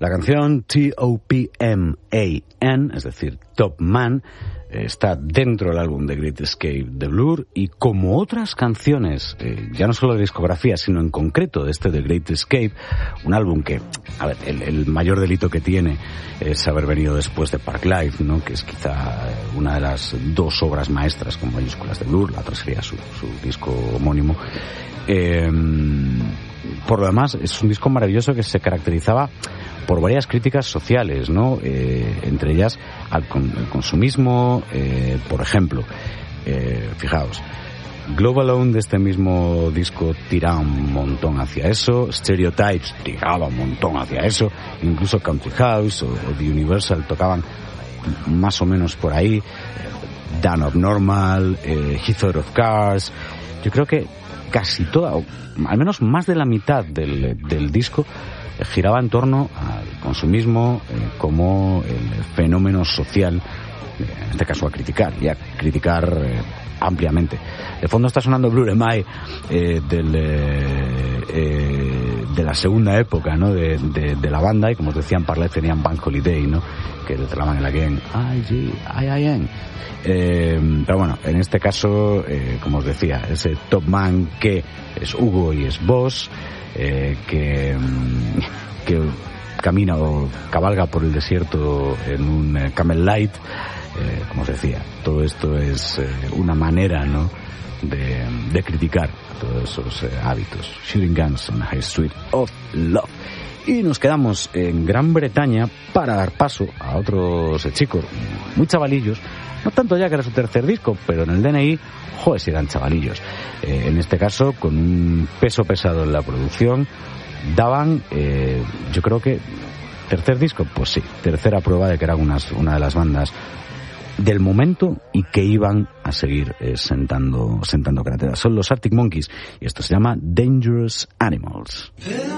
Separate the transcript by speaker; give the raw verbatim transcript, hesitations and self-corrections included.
Speaker 1: La canción T O P M A N, es decir, Top Man, está dentro del álbum The Great Escape de Blur, y como otras canciones, eh, ya no solo de discografía, sino en concreto de este The Great Escape, un álbum que, a ver, el, el mayor delito que tiene es haber venido después de Parklife, ¿no?, que es quizá una de las dos obras maestras con mayúsculas de Blur, la otra sería su, su disco homónimo. Eh, por lo demás, es un disco maravilloso que se caracterizaba por varias críticas sociales, ¿no? Eh, entre ellas al con, el consumismo, eh, por ejemplo, eh, fijaos, Global Own de este mismo disco tiraba un montón hacia eso, Stereotypes tiraba un montón hacia eso, incluso Country House o, o The Universal tocaban más o menos por ahí, Dan of Normal, eh, He Thought of Cars. Yo creo que casi toda, o al menos más de la mitad del, del disco giraba en torno al consumismo eh, como el fenómeno social, eh, en este caso a criticar, y a criticar eh, ampliamente. De fondo está sonando Blur Am I, eh, del, eh, eh, de la segunda época, ¿no?, de, de, de la banda, y como os decían, Parklife tenían Bank Holiday, ¿no?, que declamaban el again, I G I I N. Eh, pero bueno, en este caso, eh, como os decía, ese Top Man que es Hugo y es Boss, Eh, que, que camina o cabalga por el desierto en un eh, Camel Light, eh, como os decía, todo esto es eh, una manera, ¿no?, de, de criticar todos esos eh, hábitos. Shooting Guns on the High Street of Love. Y nos quedamos en Gran Bretaña para dar paso a otros eh, chicos muy chavalillos, no tanto ya que era su tercer disco, pero en el D N I, joder, si eran chavalillos. Eh, en este caso, con un peso pesado en la producción, daban, eh, yo creo que, tercer disco, pues sí, tercera prueba de que eran unas, una de las bandas del momento y que iban a seguir eh, sentando, sentando carreteras. Son los Arctic Monkeys y esto se llama Dangerous Animals.